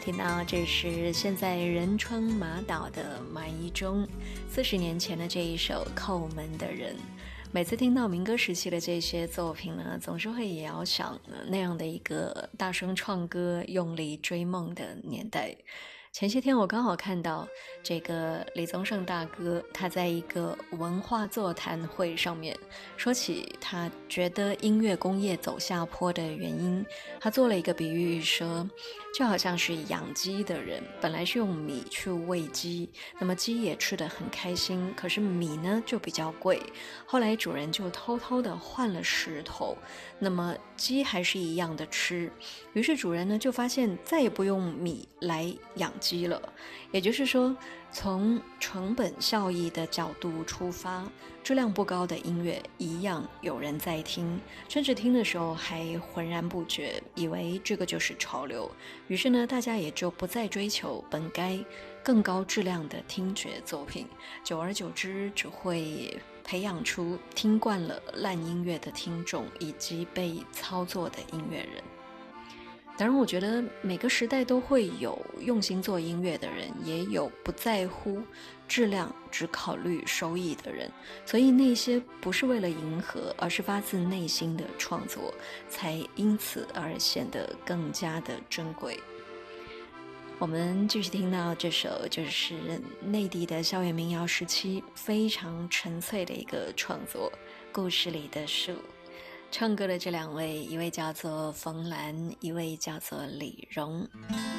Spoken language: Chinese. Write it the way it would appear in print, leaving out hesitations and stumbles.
听到这是现在仁川马岛的马一中40年前的这一首《叩门的人》。每次听到民歌时期的这些作品呢，总是会遥想那样的一个大声创歌、用力追梦的年代。前些天我刚好看到这个李宗盛大哥，他在一个文化座谈会上面说起他觉得音乐工业走下坡的原因，他做了一个比喻说，就好像是养鸡的人本来是用米去喂鸡，那么鸡也吃得很开心，可是米呢就比较贵，后来主人就偷偷的换了石头，那么鸡还是一样的吃，于是主人呢就发现再也不用米来养鸡了。也就是说，从成本效益的角度出发，质量不高的音乐一样有人在听，甚至听的时候还浑然不觉，以为这个就是潮流。于是呢，大家也就不再追求本该更高质量的听觉作品，久而久之只会培养出听惯了烂音乐的听众以及被操作的音乐人。当然我觉得每个时代都会有用心做音乐的人，也有不在乎质量只考虑收益的人，所以那些不是为了迎合，而是发自内心的创作，才因此而显得更加的珍贵。我们继续听到这首就是内地的校园民谣时期非常纯粹的一个创作，故事里的树。唱歌的这两位，一位叫做冯兰，一位叫做李荣。